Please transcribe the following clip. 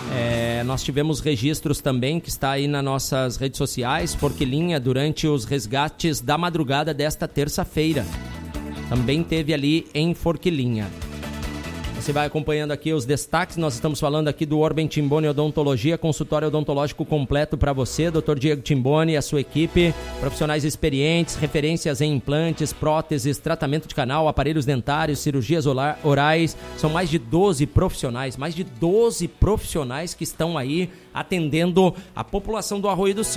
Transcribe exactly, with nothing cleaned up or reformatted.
É, nós tivemos registros também, que está aí nas nossas redes sociais, Forquilinha, durante os resgates da madrugada desta terça-feira. Também teve ali em Forquilinha. Você vai acompanhando aqui os destaques. Nós estamos falando aqui do Orben Timboni Odontologia, consultório odontológico completo para você, doutor Diego Timboni e a sua equipe, profissionais experientes, referências em implantes, próteses, tratamento de canal, aparelhos dentários, cirurgias orais. São mais de doze profissionais, mais de doze profissionais que estão aí atendendo a população do Arroio do Silva.